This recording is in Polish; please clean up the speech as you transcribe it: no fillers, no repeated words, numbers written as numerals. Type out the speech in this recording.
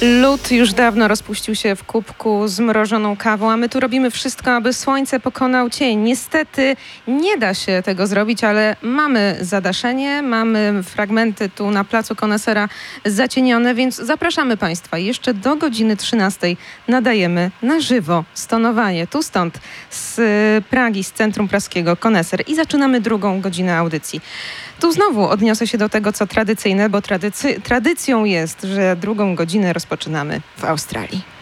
Lód już dawno rozpuścił się w kubku z mrożoną kawą, a my tu robimy wszystko, aby słońce pokonał cień. Niestety nie da się tego zrobić, ale mamy zadaszenie, mamy fragmenty tu na placu Konesera zacienione, więc zapraszamy Państwa. Jeszcze do godziny 13 nadajemy na żywo stonowanie. Tu stąd z Pragi, z centrum praskiego Koneser i zaczynamy drugą godzinę audycji. Tu znowu odniosę się do tego, co tradycyjne, bo tradycją jest, że drugą godzinę rozpoczynamy w Australii.